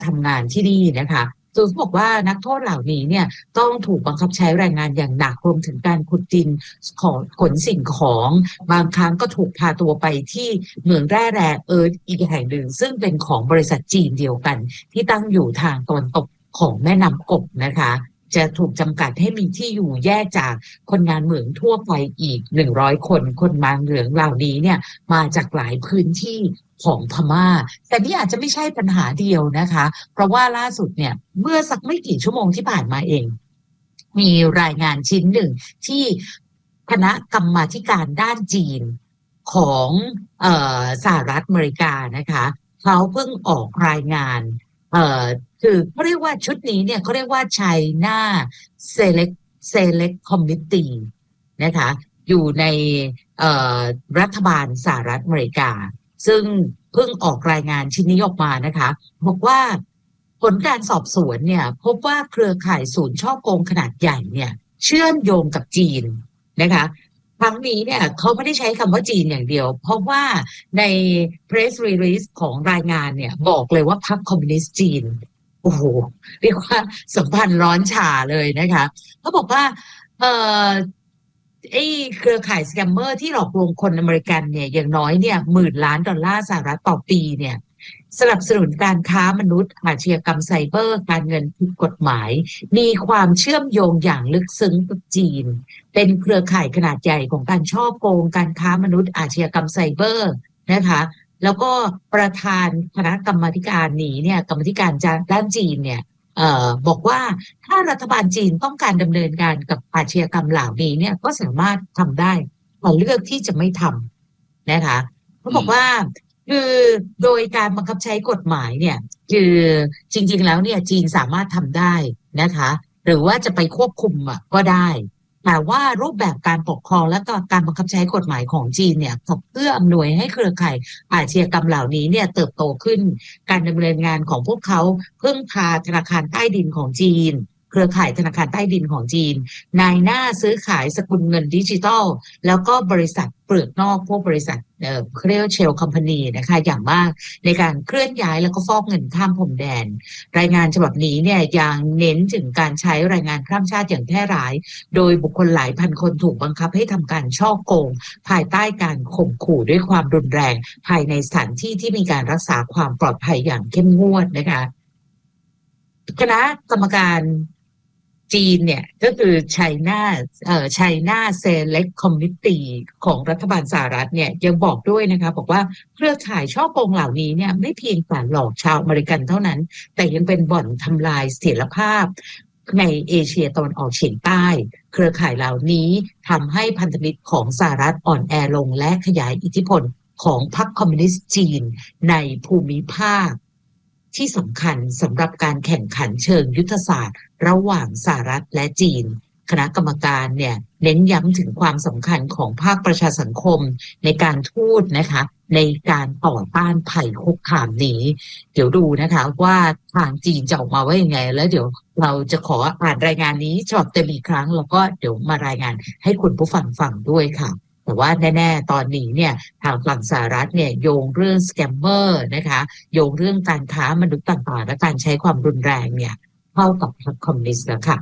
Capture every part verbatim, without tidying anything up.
ทำงานที่นี่นะคะจูนบอกว่านักโทษเหล่านี้เนี่ยต้องถูกบังคับใช้แรงงานอย่างหนักรวมถึงการขุดดินของขนสิ่งของบางครั้งก็ถูกพาตัวไปที่เมืองแร่แร่เอิร์ธอีกแห่งหนึ่งซึ่งเป็นของบริษัทจีนเดียวกันที่ตั้งอยู่ทางตะวันตกของแม่น้ำกบนะคะจะถูกจำกัดให้มีที่อยู่แยกจากคนงานเหมืองทั่วไปอีกหนึ่งร้อยคนคนงานเหมืองเหล่านี้เนี่ยมาจากหลายพื้นที่ของพม่าแต่นี่อาจจะไม่ใช่ปัญหาเดียวนะคะเพราะว่าล่าสุดเนี่ยเมื่อสักไม่กี่ชั่วโมงที่ผ่านมาเองมีรายงานชิ้นหนึ่งที่คณะกรรมาธิการด้านจีนของเอ่อสหรัฐอเมริกานะคะเขาเพิ่งออกรายงานเอ่อคือเขาเรียกว่าชุดนี้เนี่ยเขาเรียกว่า China Select Select Committee นะคะอยู่ในเอ่อรัฐบาลสหรัฐอเมริกาซึ่งเพิ่งออกรายงานชิ้นนี้ออกมานะคะบอกว่าผลการสอบสวนเนี่ยพบว่าเครือข่ายศูนย์ช่อโกงขนาดใหญ่เนี่ยเชื่อมโยงกับจีนนะคะครั้งนี้เนี่ยเขาไม่ได้ใช้คำว่าจีนอย่างเดียวเพราะว่าใน press release ของรายงานเนี่ยบอกเลยว่าพรรคคอมมิวนิสต์จีนโอ้โหเรียกว่าสัมพันธ์ร้อนฉ่าเลยนะคะเขาบอกว่าเอ่อไอ้เครือข่ายสแกมเมอร์ที่หลอกลวงคนอเมริกันเนี่ยอย่างน้อยเนี่ยหมื่นล้านดอลลาร์สหรัฐต่อปีเนี่ยสนับสนุนการค้ามนุษย์อาชญากรรมไซเบอร์การเงินผิดกฎหมายมีความเชื่อมโยงอย่างลึกซึ้งกับจีนเป็นเครือข่ายขนาดใหญ่ของการฉ้อโกงการค้ามนุษย์อาชญากรรมไซเบอร์นะคะแล้วก็ประธานคณะกรรมาธิการนี้เนี่ยกรรมาธิการด้านจีนเนี่ยเอ่อบอกว่าถ้ารัฐบาลจีนต้องการดำเนินการกับอาชญากรรมเหล่านี้เนี่ยก็สามารถทำได้แต่เลือกที่จะไม่ทำนะคะเขาบอกว่าคือโดยการบังคับใช้กฎหมายเนี่ยคือจริงๆแล้วเนี่ยจีนสามารถทำได้นะคะหรือว่าจะไปควบคุมก็ได้แต่ว่ารูปแบบการปกครองและก็การบังคับใช้กฎหมายของจีนเนี่ยเพื่ออำนวยให้เครือข่ายอาชญากรรมเหล่านี้เนี่ยเติบโตขึ้นการดำเนินงานของพวกเขาพึ่งพาธนาคารใต้ดินของจีนเครือข่ายธนาคารใต้ดินของจีนนายหน้าซื้อขายสกุลเงินดิจิทัลแล้วก็บริษัทเปลือกนอกพวกบริษัทเอ่อเรียกว่าเชลคอมพานีนะคะอย่างมากในการเคลื่อนย้ายแล้วก็ฟอกเงินข้ามพรมแดนรายงานฉบับนี้เนี่ยยังเน้นถึงการใช้แรงงานข้ามชาติอย่างแพร่หลายโดยบุคคลหลายพันคนถูกบังคับให้ทำการฉ้อโกงภายใต้การข่มขู่ด้วยความรุนแรงภายในสถานที่ที่มีการรักษาความปลอดภัยอย่างเข้มงวดนะคะคณะกรรมการจีนเนี่ยก็คือ China เอ่อ China Select Committee ของรัฐบาลสหรัฐเนี่ยยังบอกด้วยนะคะบอกว่าเครือข่ายฉ้อโกงเหล่านี้เนี่ยไม่เพียงแต่หลอกชาวอเมริกันเท่านั้นแต่ยังเป็นบ่อนทำลายเสถียรภาพในเอเชียตะวันออกเฉียงใต้เครือข่ายเหล่านี้ทำให้พันธมิตรของสหรัฐอ่อนแอลงและขยายอิทธิพลของพรรคคอมมิวนิสต์จีนในภูมิภาคที่สำคัญสำหรับการแข่งขันเชิงยุทธศาสตร์ระหว่างสหรัฐและจีนคณะกรรมการเนี่ยเน้นย้ำถึงความสำคัญของภาคประชาสังคมในการทูตนะคะในการต่อต้านภัยคุกคามนี้เดี๋ยวดูนะคะว่าทางจีนจะออกมาว่ายังไงแล้วเดี๋ยวเราจะขออ่านรายงานนี้ฉบับเต็มอีกครั้งแล้วก็เดี๋ยวมารายงานให้คุณผู้ฟังฟังด้วยค่ะแต่ว่าแน่ๆตอนนี้เนี่ยทางฝั่งสหรัฐเนี่ยโยงเรื่องสแกมเมอร์นะคะโยงเรื่องการค้ามนุษย์ต่างๆและการใช้ความรุนแรงเนี่ยเข้ากับพรรคคอมมิวนิสต์แล้วค่ะ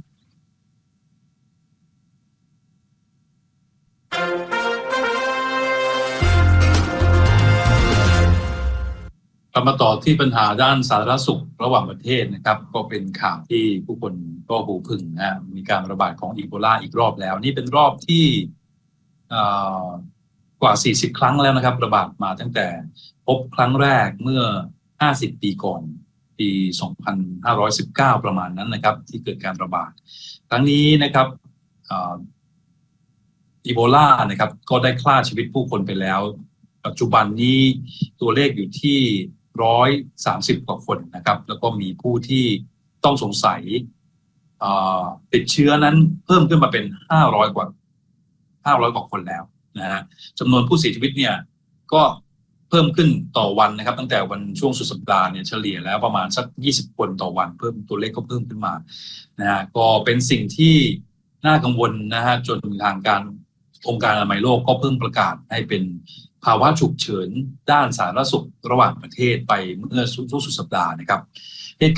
กลับมาต่อที่ปัญหาด้านสาธารณสุขระหว่างประเทศนะครับก็เป็นข่าวที่ผู้คนก็หูผึ่งนะมีการระบาดของอีโบลาอีกรอบแล้วนี่เป็นรอบที่กว่าสี่สิบครั้งแล้วนะครับระบาดมาตั้งแต่พบครั้งแรกเมื่อห้าสิบปีก่อนปีสองพันห้าร้อยสิบเก้าประมาณนั้นนะครับที่เกิดการระบาดครั้งนี้นะครับอีโบลานะครับก็ได้ฆ่าชีวิตผู้คนไปแล้วปัจจุบันนี้ตัวเลขอยู่ที่หนึ่งร้อยสามสิบกว่าคนนะครับแล้วก็มีผู้ที่ต้องสงสัยติดเชื้อนั้นเพิ่มขึ้นมาเป็นห้าร้อยกว่าห้าร้อยกว่าคนแล้วนะฮะจำนวนผู้เสียชีวิตเนี่ยก็เพิ่มขึ้นต่อวันนะครับตั้งแต่วันช่วงสุดสัปดาห์เนี่ยเฉลี่ยแล้วประมาณสักยี่สิบคนต่อวันเพิ่มตัวเลขก็เพิ่มขึ้นมานะฮะก็เป็นสิ่งที่น่ากังวลนะฮะจนทางการองค์การอนามัยโลกก็เพิ่งประกาศให้เป็นภาวะฉุกเฉินด้านสาธารณสุขระหว่างประเทศไปเมื่อสุดสัปดาห์นะครับ